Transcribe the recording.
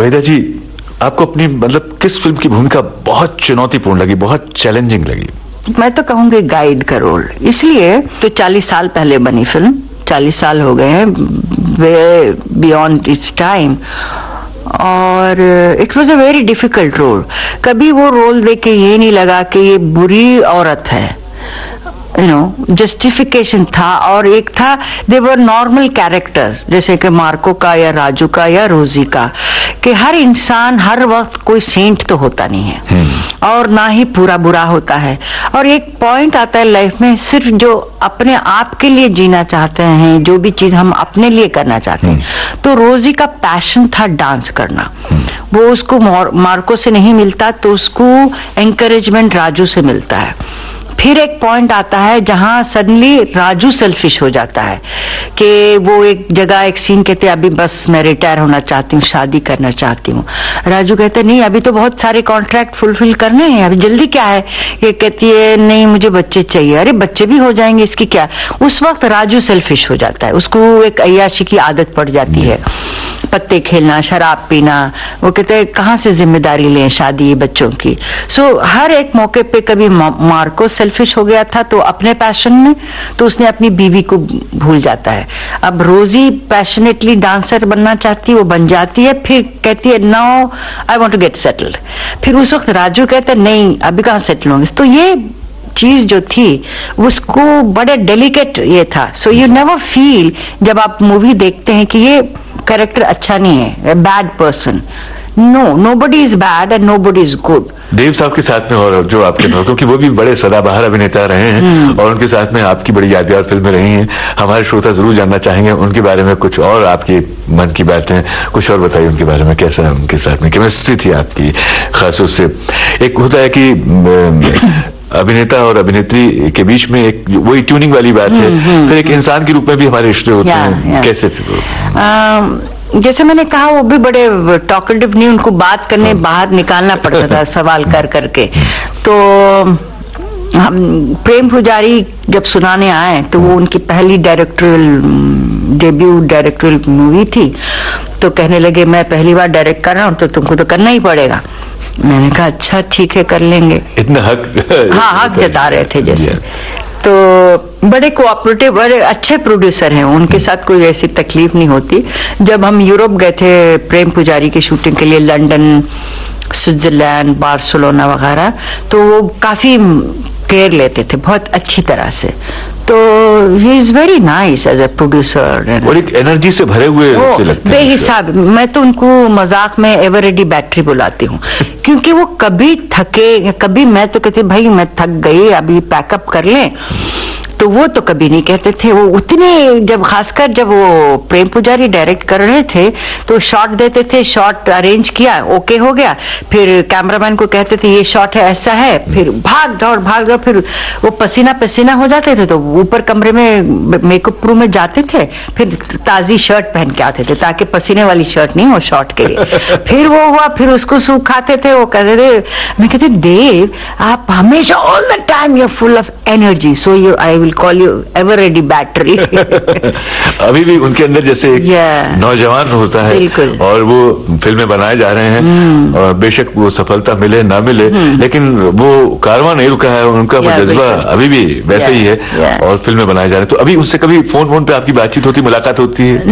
वहीदा जी, आपको अपनी मतलब किस फिल्म की भूमिका बहुत चुनौतीपूर्ण लगी, बहुत चैलेंजिंग लगी? मैं तो कहूंगी गाइड का रोल। इसलिए तो 40 साल पहले बनी फिल्म, 40 साल हो गए हैं, वे बियॉन्ड इट्स टाइम, और it was a very difficult role. कभी वो रोल देख के ये नहीं लगा कि ये बुरी औरत है, जस्टिफिकेशन था। और एक था, दे वर नॉर्मल कैरेक्टर्स, जैसे कि मार्को का या राजू का या रोजी का, कि हर इंसान हर वक्त कोई सेंट तो होता नहीं है और ना ही पूरा बुरा होता है। और एक पॉइंट आता है लाइफ में, सिर्फ जो अपने आप के लिए जीना चाहते हैं, जो भी चीज हम अपने लिए करना चाहते हैं, तो रोजी का पैशन था डांस करना। वो उसको मार्को से नहीं मिलता, तो उसको एंकरेजमेंट राजू से मिलता है। फिर एक पॉइंट आता है जहां सडनली राजू सेल्फिश हो जाता है कि वो एक जगह एक सीन कहते हैं, अभी बस मैं रिटायर होना चाहती हूँ, शादी करना चाहती हूँ। राजू कहते नहीं, अभी तो बहुत सारे कॉन्ट्रैक्ट फुलफिल करने हैं, अभी जल्दी क्या है। ये कहती है नहीं मुझे बच्चे चाहिए। अरे बच्चे भी हो जाएंगे, इसकी क्या। उस वक्त राजू सेल्फिश हो जाता है, उसको एक अय्याशी की आदत पड़ जाती है, पत्ते खेलना, शराब पीना। वो कहते हैं कहां से जिम्मेदारी लें शादी बच्चों की। सो हर एक मौके पे कभी मार्को सेल्फिश हो गया था तो अपने पैशन में, तो उसने अपनी बीवी को भूल जाता है। अब रोजी पैशनेटली डांसर बनना चाहती है, वो बन जाती है, फिर कहती है now I want to get settled. फिर उस वक्त राजू कहता है नहीं अभी कहां सेटल होंगे। तो ये चीज जो थी उसको बड़े डेलिकेट ये था। सो यू नेवर फील जब आप मूवी देखते हैं कि ये कैरेक्टर अच्छा नहीं है, bad person. No, nobody is bad and nobody is good. देव साहब के साथ में और जो आपके, क्योंकि वो भी बड़े सदाबहार अभिनेता रहे हैं और उनके साथ में आपकी बड़ी यादगार फिल्में रही हैं। हमारे श्रोता जरूर जानना चाहेंगे उनके बारे में कुछ और, आपकी मन की बातें कुछ और बताइए उनके बारे में, कैसा उनके साथ में केमिस्ट्री थी आपकी खासतौर से। एक होता है कि अभिनेता और अभिनेत्री के बीच में एक वही ट्यूनिंग वाली बात है, फिर एक इंसान के रूप में भी हमारे रिश्ते होते हैं, कैसे थे? जैसे मैंने कहा वो भी बड़े टॉकेटिव नहीं, उनको बात करने बाहर निकालना पड़ता था सवाल कर करके। तो हम प्रेम पुजारी जब सुनाने आए तो वो उनकी पहली डेब्यू डायरेक्टोरियल मूवी थी, तो कहने लगे मैं पहली बार डायरेक्ट कर रहा हूं तो तुमको तो करना ही पड़ेगा। मैंने कहा अच्छा ठीक है कर लेंगे। इतना हक, हाँ हक जता रहे थे जैसे। तो बड़े कोऑपरेटिव, बड़े अच्छे प्रोड्यूसर हैं, उनके साथ कोई ऐसी तकलीफ नहीं होती। जब हम यूरोप गए थे प्रेम पुजारी की शूटिंग के लिए, लंदन, स्विट्जरलैंड, बार्सिलोना वगैरह, तो वो काफी केयर लेते थे बहुत अच्छी तरह से। तो he is very nice as a producer और एक एनर्जी से भरे हुए से लगते हैं बेहिसाब। मैं तो उनको मजाक में एवर रेडी बैटरी बुलाती हूँ क्योंकि वो कभी थके, कभी मैं तो कहती भाई मैं थक गई अभी पैकअप कर लें, तो वो तो कभी नहीं कहते थे। वो उतने, जब खासकर जब वो प्रेम पुजारी डायरेक्ट कर रहे थे तो शॉट देते थे, शॉट अरेंज किया, ओके हो गया, फिर कैमरामैन को कहते थे ये शॉट है ऐसा है, फिर भाग दौड़, फिर वो पसीना पसीना हो जाते थे तो ऊपर कमरे में मेकअप रूम में जाते थे, फिर ताजी शर्ट पहन के आते थे ताकि पसीने वाली शर्ट नहीं हो शॉट के लिए। फिर वो हुआ, फिर उसको सुखाते थे। वो कहते थे, मैं कहती देव आप हमेशा all the time you are full of energy, so you I will call you ever ready battery. अभी भी उनके अंदर जैसे एक नौजवान होता है और वो फिल्में बनाए जा रहे हैं और बेशक वो सफलता मिले ना मिले, लेकिन वो कारवां नहीं रुका है, उनका वो जज्बा अभी भी वैसे ही है और फिल्में बनाए जा रहे हैं। तो अभी उससे कभी फोन पे आपकी बातचीत होती, मुलाकात होती है?